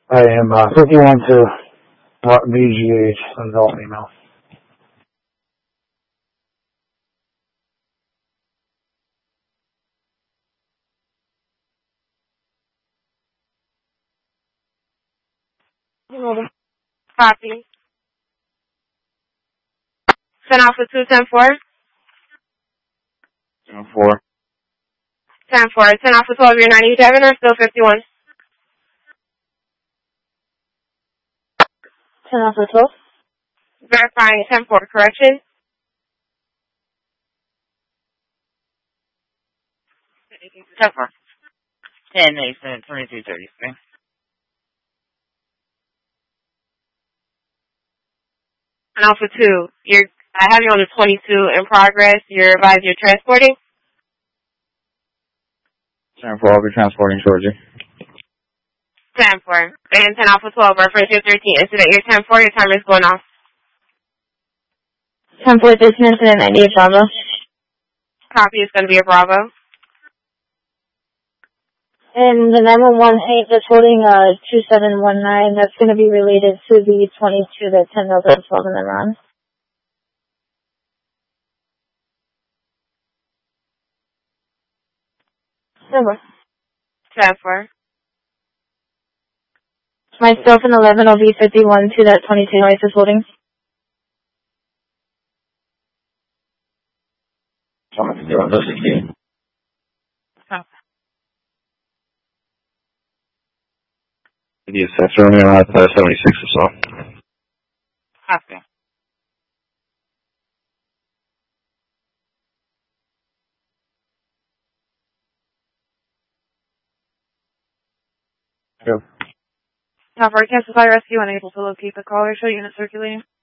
I am 51 to VGH, adult female. Copy. 10 Alpha 2, 10-4. 10-4. 10-4. 10 Alpha 12, you're 97 or still 51? 10 Alpha 12. Verifying 10-4, correction? Tougher. 10-8, 22-33. And Alpha 2, I have you on the 22 in progress. You're advised you're transporting? 10-4, I'll be transporting Georgia. 10-4. And 10 Alpha 12, reference your 13 incident. Your 10-4, your timer is going off. 10-4, 13 incident, 98 Bravo. Copy is going to be a Bravo. And the 911 that's holding 2719, that's going to be related to the 22 that 10 Delta 12 in the run. Number. 10-4. Myself and 11 will be 51 to that 22 noise is holding. Someone can do it. This is key. The assessor only around 76 or so. Copy. Yep. Now for cancel fire rescue, unable to locate the caller, show unit circulating.